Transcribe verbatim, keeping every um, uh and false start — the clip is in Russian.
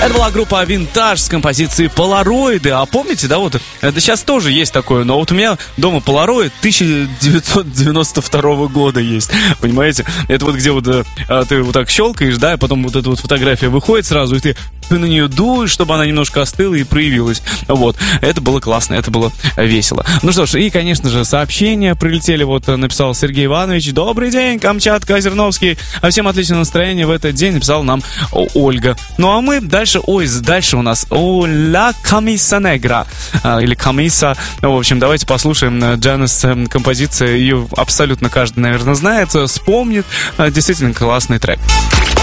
Это была группа «Винтаж» с композицией «Полароиды». А помните, да, вот, это сейчас тоже есть такое, но вот у меня дома полароид тысяча девятьсот девяносто второго года есть, понимаете? Это вот где вот а, ты вот так щелкаешь, да, и потом вот эта вот фотография выходит сразу, и ты, ты на нее дуешь, чтобы она немножко остыла и проявилась. Вот, это было классно, это было весело. Ну что ж, и, конечно же, сообщения прилетели, вот написал Сергей Иванович: «Добрый день, Камчатка, Озерновский, а всем отличное настроение в этот день», написала нам Ольга. Ну а мы дальше, ой, дальше у нас «О, ла камиса негра», или «Камиса». В общем, давайте послушаем Джанис, композиция, ее абсолютно каждый, наверное, знает, вспомнит. Действительно классный трек.